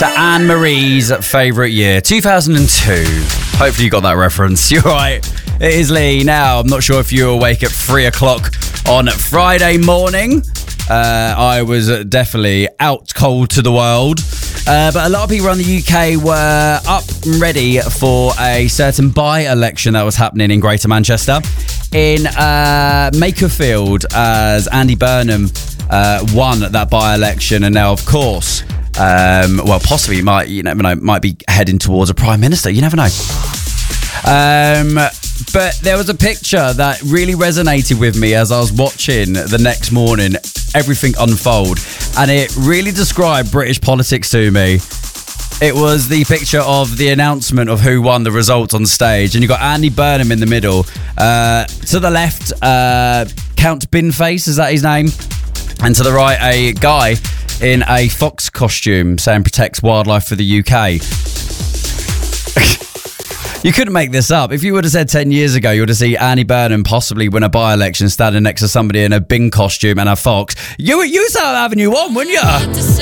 to Anne-Marie's favourite year, 2002. Hopefully you got that reference. You're right. It is Lee. Now, I'm not sure if you were awake at 3 o'clock on Friday morning. I was definitely out cold to the world. But a lot of people around the UK were up and ready for a certain by-election that was happening in Greater Manchester. In Makerfield, as Andy Burnham won that by-election, and now, of course, possibly might be heading towards a prime minister. You never know. But there was a picture that really resonated with me as I was watching the next morning everything unfold, and it really described British politics to me. It was the picture of the announcement of who won the results on stage, and you got Andy Burnham in the middle. To the left, Count Binface, is that his name? And to the right, a guy in a fox costume saying protects wildlife for the UK. You couldn't make this up. If you would have said 10 years ago, you would have seen Andy Burnham possibly win a by-election standing next to somebody in a Bing costume and a fox, you start having you on, wouldn't you?